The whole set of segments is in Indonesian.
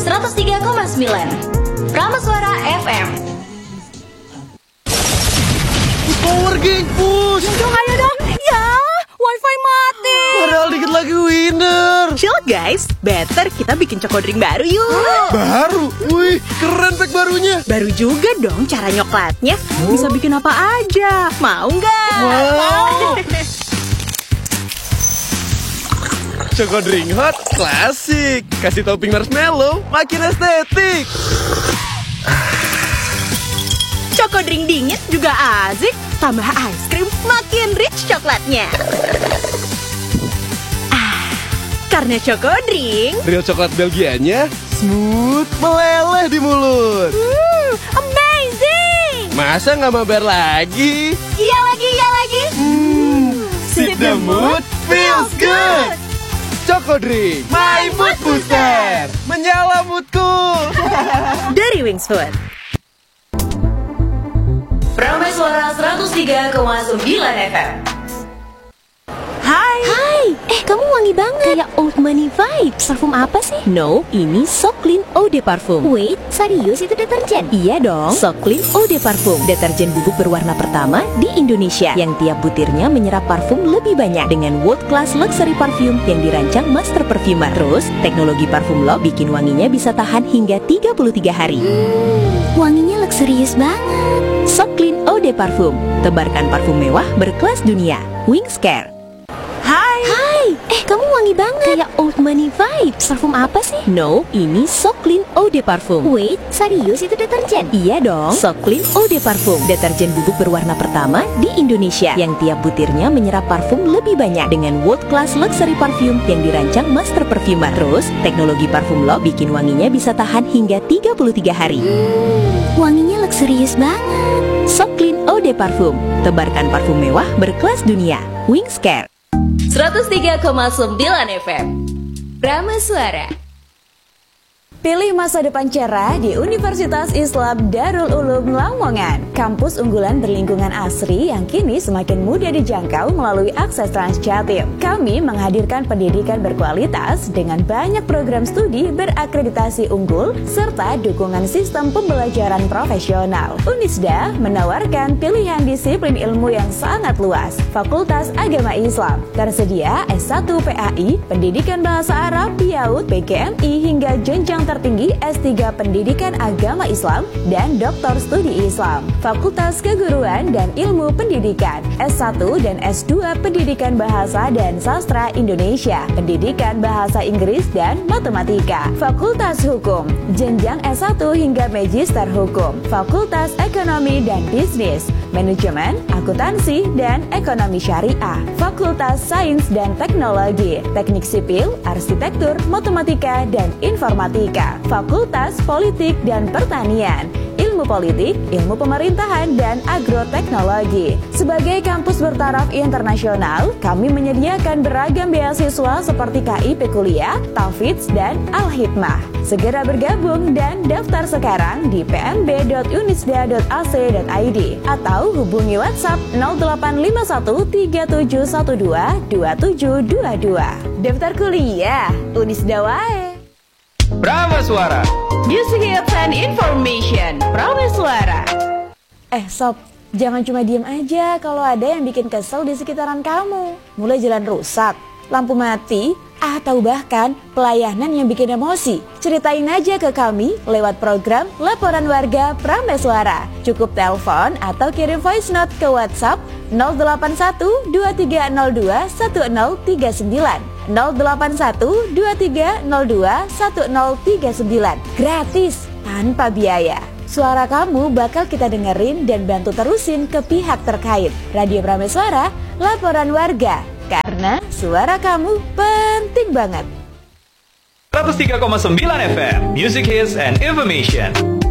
103,9 Prameswara FM. Power Gang, push! Dong, ayo dong. Ya, wifi mati. Padahal dikit lagi winner. Chill guys, better kita bikin choco drink baru yuk. Baru? Wih, keren pack barunya. Baru juga dong cara nyoklatnya. Bisa bikin apa aja. Mau nggak? Mau. Choco Drink Hot klasik. Kasih topping marshmallow, makin estetik. Choco drink dingin juga asik. Tambah ice cream, makin rich coklatnya. Karena Choco Drink Real coklat Belgianya smooth, meleleh di mulut. amazing. Masa nggak mabar lagi? Iya lagi. Sip the mood, feels good. Choco Drink, my mood booster. Menyala moodku. Dari Wings Food. Prameswara 103,9 FM. Hai, kamu wangi banget. Kayak old money vibes. Parfum apa sih? No, ini So Clean Eau de Parfum. Wait, serius itu deterjen? Iya dong, So Clean Eau de Parfum, deterjen bubuk berwarna pertama di Indonesia yang tiap butirnya menyerap parfum lebih banyak dengan world class luxury parfum yang dirancang master perfumer. Terus, teknologi parfum lock bikin wanginya bisa tahan hingga 33 hari. Wanginya luxurious banget. So Clean Eau de Parfum, tebarkan parfum mewah berkelas dunia. Wings Care. Hai, kamu wangi banget. Kayak old money vibes. Parfum apa sih? No, ini So Clean Eau de Parfum. Wait, serius itu deterjen? Iya dong, So Clean Eau de Parfum, deterjen bubuk berwarna pertama di Indonesia yang tiap butirnya menyerap parfum lebih banyak dengan world class luxury parfum yang dirancang master perfumer. Terus, teknologi parfum lock bikin wanginya bisa tahan hingga 33 hari. Wanginya luxurious banget. So Clean Eau de Parfum, tebarkan parfum mewah berkelas dunia. Wings Care. 103,9 FM. Prameswara. Pilih masa depan cerah di Universitas Islam Darul Ulum Lamongan. Kampus unggulan berlingkungan asri yang kini semakin mudah dijangkau melalui akses Transjatim. Kami menghadirkan pendidikan berkualitas dengan banyak program studi berakreditasi unggul serta dukungan sistem pembelajaran profesional. Unisda menawarkan pilihan disiplin ilmu yang sangat luas. Fakultas Agama Islam tersedia S1 PAI, Pendidikan Bahasa Arab, PIAUD, PGMI hingga jenjang tertinggi S3 Pendidikan Agama Islam dan Doktor Studi Islam. Fakultas Keguruan dan Ilmu Pendidikan S1 dan S2 Pendidikan Bahasa dan Sastra Indonesia, Pendidikan Bahasa Inggris dan Matematika. Fakultas Hukum, jenjang S1 hingga Magister Hukum. Fakultas Ekonomi dan Bisnis, Manajemen, Akuntansi, dan Ekonomi Syariah. Fakultas Sains dan Teknologi, Teknik Sipil, Arsitektur, Matematika, dan Informatika. Fakultas Politik dan Pertanian, Ilmu Politik, Ilmu Pemerintahan, dan Agroteknologi. Sebagai kampus bertaraf internasional, kami menyediakan beragam beasiswa seperti KIP Kuliah, Tafidz, dan Al-Hikmah. Segera bergabung dan daftar sekarang di pmb.unisda.ac.id atau hubungi WhatsApp 0851 3712 2722. Daftar kuliah Unisda wae. Prameswara. Music Hits and Information. Prameswara. Sob, jangan cuma diem aja kalau ada yang bikin kesel di sekitaran kamu. Mulai jalan rusak, lampu mati, atau bahkan pelayanan yang bikin emosi. Ceritain aja ke kami lewat program Laporan Warga Prameswara. Cukup telepon atau kirim voice note ke WhatsApp 081 2302 1039. 081 2302 1039. Gratis, tanpa biaya. Suara kamu bakal kita dengerin dan bantu terusin ke pihak terkait. Radio Prameswara, Laporan Warga. Karena suara kamu penting banget. 103,9 FM, Music Hits and Information.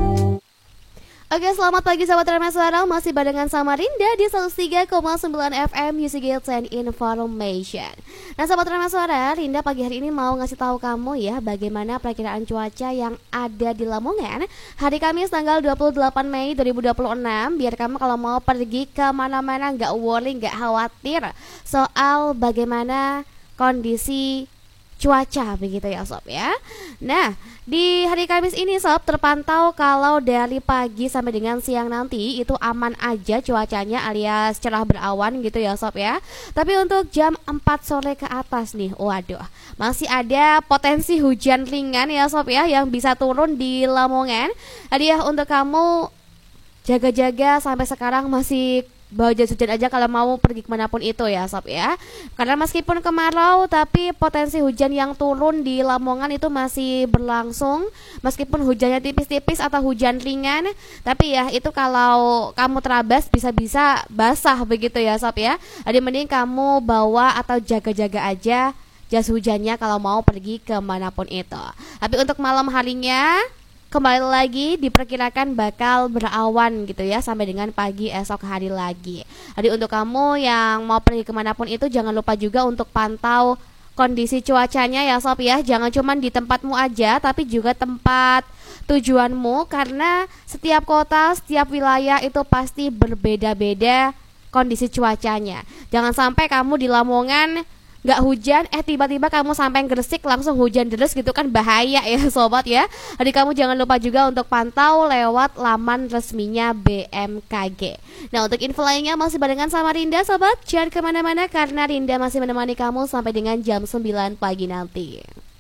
Oke, selamat pagi sahabat Prameswara, masih barengan sama Rinda di 103,9 FM Music Hits and Information. Nah sahabat Prameswara, Rinda pagi hari ini mau ngasih tahu kamu ya bagaimana perakiraan cuaca yang ada di Lamongan hari Kamis tanggal 28 Mei 2026. Biar kamu kalau mau pergi ke mana-mana nggak worry, nggak khawatir soal bagaimana kondisi cuaca begitu ya sob ya. Nah, di hari Kamis ini sob terpantau kalau dari pagi sampai dengan siang nanti itu aman aja cuacanya alias cerah berawan gitu ya sob ya. Tapi untuk jam 4 sore ke atas nih, waduh, masih ada potensi hujan ringan ya sob ya yang bisa turun di Lamongan. Hadiah untuk kamu, jaga-jaga sampai sekarang masih bawa jas hujan aja kalau mau pergi kemanapun itu ya sob ya. Karena meskipun kemarau tapi potensi hujan yang turun di Lamongan itu masih berlangsung. Meskipun hujannya tipis-tipis atau hujan ringan, tapi ya itu kalau kamu terabas bisa-bisa basah begitu ya sob ya. Jadi mending kamu bawa atau jaga-jaga aja jas hujannya kalau mau pergi kemanapun itu. Tapi untuk malam harinya kembali lagi diperkirakan bakal berawan gitu ya sampai dengan pagi esok hari lagi. Jadi untuk kamu yang mau pergi kemanapun itu jangan lupa juga untuk pantau kondisi cuacanya ya sob ya. Jangan cuma di tempatmu aja tapi juga tempat tujuanmu, karena setiap kota, setiap wilayah itu pasti berbeda-beda kondisi cuacanya. Jangan sampai kamu di Lamongan nggak hujan, tiba-tiba kamu sampai Gresik langsung hujan deras gitu kan, bahaya ya sobat ya. Jadi kamu jangan lupa juga untuk pantau lewat laman resminya BMKG. Nah untuk info lainnya masih barengan sama Rinda sobat, jangan kemana-mana karena Rinda masih menemani kamu sampai dengan jam 9 pagi nanti.